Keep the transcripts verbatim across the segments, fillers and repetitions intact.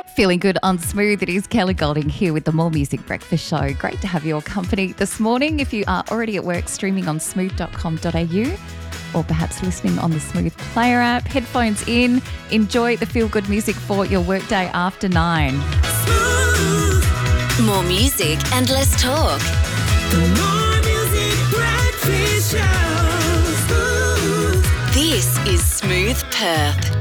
Feeling good on Smooth. It is Kelly Golding here with the More Music Breakfast Show. Great to have your company this morning. If you are already at work, streaming on smooth dot com dot a u or perhaps listening on the Smooth Player app, headphones in, enjoy the feel-good music for your workday after nine. Smooth. More music and less talk. The More Music Breakfast Show. Smooth. This is Smooth Perth.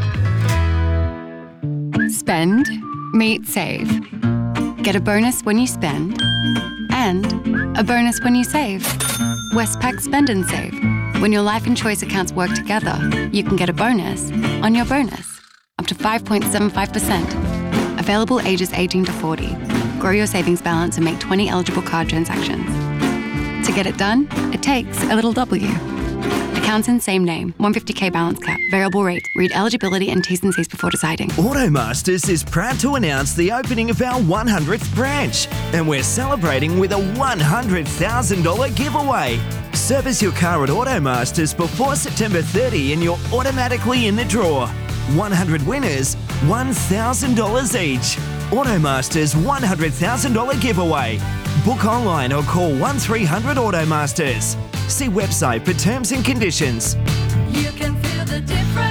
Spend, meet, save. Get a bonus when you spend and a bonus when you save. Westpac Spend and Save. When your life and choice accounts work together, you can get a bonus on your bonus, up to five point seven five percent. Available ages eighteen to forty. Grow your savings balance and make twenty eligible card transactions. To get it done, it takes a little W. Accounts in same name, one hundred fifty thousand balance cap, variable rate. Read eligibility and T's and C's before deciding. Automasters is proud to announce the opening of our one hundredth branch, and we're celebrating with a one hundred thousand dollars giveaway. Service your car at Automasters before September thirtieth and you're automatically in the draw. one hundred winners, one thousand dollars each. Automasters one hundred thousand dollars giveaway. Book online or call one three hundred Automasters. See website for terms and conditions. You can feel the difference.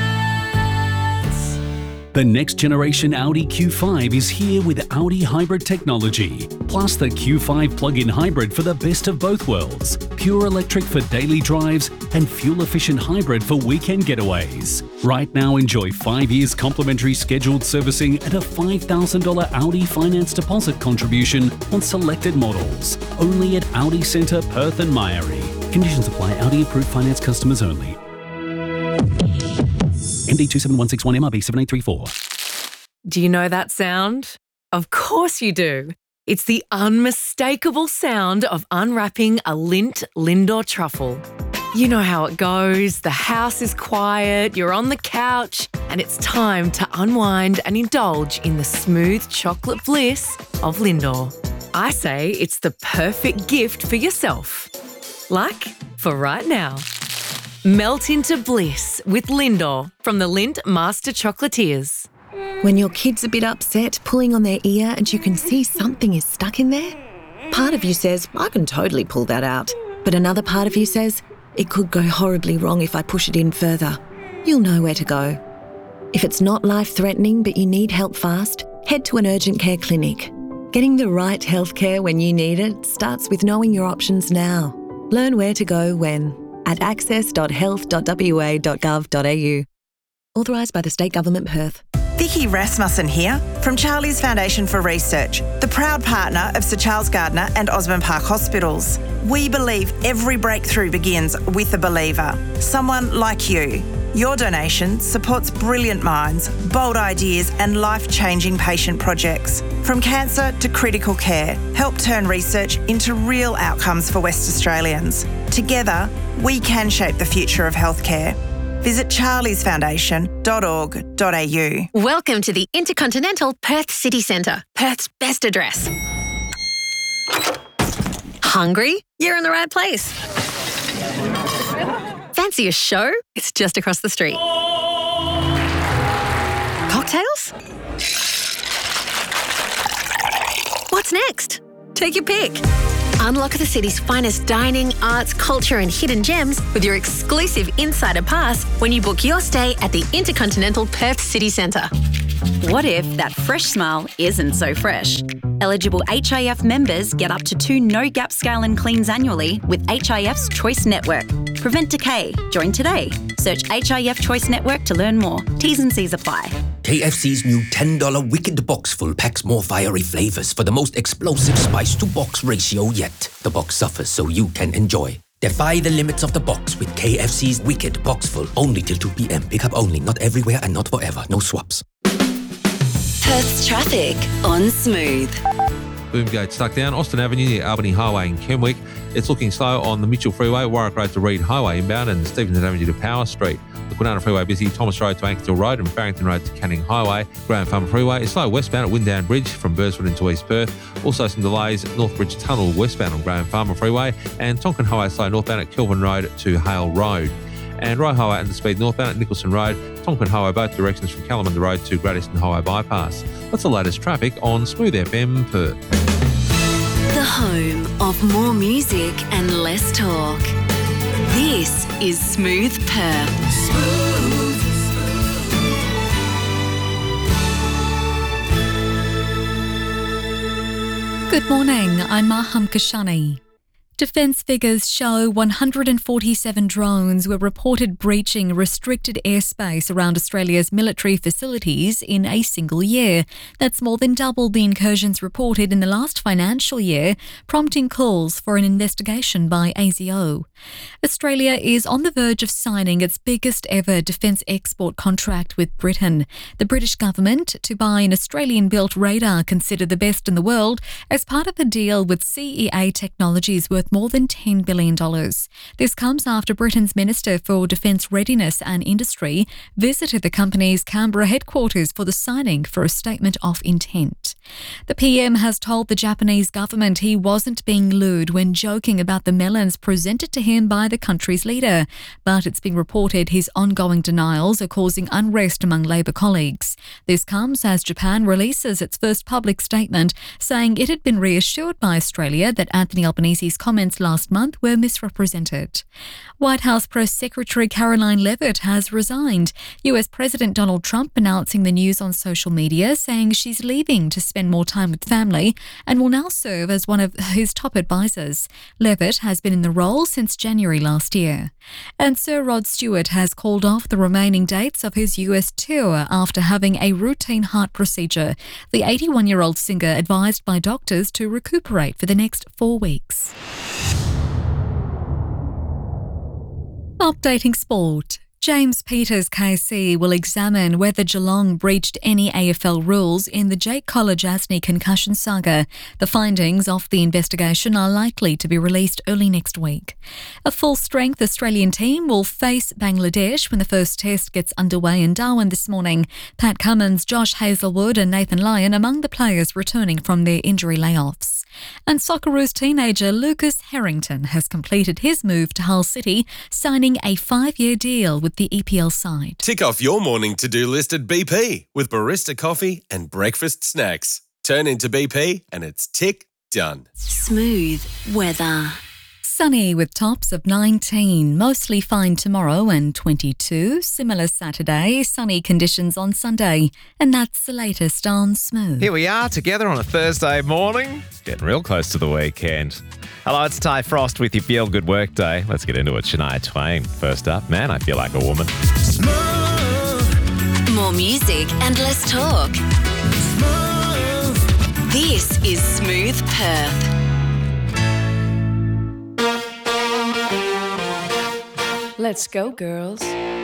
The next generation Audi Q five is here with Audi hybrid technology, plus the Q five plug-in hybrid for the best of both worlds. Pure electric for daily drives and fuel-efficient hybrid for weekend getaways. Right now, enjoy five years complimentary scheduled servicing and a five thousand dollars Audi finance deposit contribution on selected models. Only at Audi Centre, Perth and Myrie. Conditions apply. Audi approved finance customers only. M D two seven one six one M R B seven eight three four. Do you know that sound? Of course you do. It's the unmistakable sound of unwrapping a Lindt Lindor truffle. You know how it goes. The house is quiet, you're on the couch, and it's time to unwind and indulge in the smooth chocolate bliss of Lindor. I say it's the perfect gift for yourself. Like for right now. Melt into bliss with Lindor from the Lindt Master Chocolatiers. When your kid's a bit upset, pulling on their ear and you can see something is stuck in there, part of you says, I can totally pull that out. But another part of you says, it could go horribly wrong if I push it in further. You'll know where to go. If it's not life-threatening but you need help fast, head to an urgent care clinic. Getting the right healthcare when you need it starts with knowing your options now. Learn where to go when at access dot health dot w a dot gov dot a u. Authorised by the State Government, Perth. Vicky Rasmussen here from Charlie's Foundation for Research, the proud partner of Sir Charles Gardner and Osborne Park Hospitals. We believe every breakthrough begins with a believer, someone like you. Your donation supports brilliant minds, bold ideas and life-changing patient projects. From cancer to critical care, help turn research into real outcomes for West Australians. Together, we can shape the future of healthcare. Visit charlies foundation dot org dot a u. Welcome to the Intercontinental Perth City Centre, Perth's best address. Hungry? You're in the right place. Fancy a show? It's just across the street. Cocktails? What's next? Take your pick. Unlock the city's finest dining, arts, culture and hidden gems with your exclusive Insider Pass when you book your stay at the Intercontinental Perth City Centre. What if that fresh smile isn't so fresh? Eligible H I F members get up to two no-gap scale and cleans annually with H I F's Choice Network. Prevent decay. Join today. Search H I F Choice Network to learn more. T's and C's apply. K F C's new ten dollars Wicked Box Full packs more fiery flavours for the most explosive spice-to-box ratio yet. The box suffers so you can enjoy. Defy the limits of the box with K F C's Wicked Box Full. Only till two p.m. Pick up only, not everywhere and not forever. No swaps. Perth's traffic on Smooth. Boomgate stuck down Austin Avenue near Albany Highway in Kenwick. It's looking slow on the Mitchell Freeway, Warwick Road to Reed Highway inbound and Stevenson Avenue to Power Street. The Kwinana Freeway busy, Thomas Road to Ankerhill Road and Barrington Road to Canning Highway. Graham Farmer Freeway is slow westbound at Windown Bridge from Burswood into East Perth. Also some delays at Northbridge Tunnel westbound on Graham Farmer Freeway and Tonkin Highway slow northbound at Kelvin Road to Hale Road. and Roy Highway and the Speed northbound at Nicholson Road, Tonquin Highway both directions from Kalamunda Road to Great Eastern Highway bypass. What's the latest traffic on Smooth F M Perth? The home of more music and less talk. This is Smooth Perth. Smooth. Good morning, I'm Maham Kashani. Defence figures show one hundred forty-seven drones were reported breaching restricted airspace around Australia's military facilities in a single year. That's more than double the incursions reported in the last financial year, prompting calls for an investigation by A S I O. Australia is on the verge of signing its biggest ever defence export contract with Britain. The British government to buy an Australian-built radar considered the best in the world as part of a deal with C E A Technologies worth more than ten billion dollars. This comes after Britain's Minister for Defence Readiness and Industry visited the company's Canberra headquarters for the signing for a statement of intent. The P M has told the Japanese government he wasn't being lewd when joking about the melons presented to him by the country's leader, but it's been reported his ongoing denials are causing unrest among Labor colleagues. This comes as Japan releases its first public statement saying it had been reassured by Australia that Anthony Albanese's comments last month were misrepresented. White House Press Secretary Caroline Leavitt has resigned. U S President Donald Trump announcing the news on social media, saying she's leaving to spend more time with family and will now serve as one of his top advisors. Leavitt has been in the role since January last year. And Sir Rod Stewart has called off the remaining dates of his U S tour after having a routine heart procedure. The eighty-one-year-old singer advised by doctors to recuperate for the next four weeks. Updating sport. James Peters K C will examine whether Geelong breached any A F L rules in the Jake Collar-Jasny concussion saga. The findings of the investigation are likely to be released early next week. A full-strength Australian team will face Bangladesh when the first test gets underway in Darwin this morning. Pat Cummins, Josh Hazelwood and Nathan Lyon among the players returning from their injury layoffs. And Socceroos teenager Lucas Harrington has completed his move to Hull City, signing a five-year deal with the E P L side. Tick off your morning to-do list at B P with barista coffee and breakfast snacks. Turn into B P and it's tick done. Smooth weather. Sunny with tops of nineteen, mostly fine tomorrow and twenty-two. Similar Saturday, sunny conditions on Sunday. And that's the latest on Smooth. Here we are together on a Thursday morning. Getting real close to the weekend. Hello, it's Ty Frost with your Feel Good Work Day. Let's get into it. Shania Twain. First up, Man, I Feel Like a Woman. Smooth. More music and less talk. Smooth. This is Smooth Perth. Let's go, girls.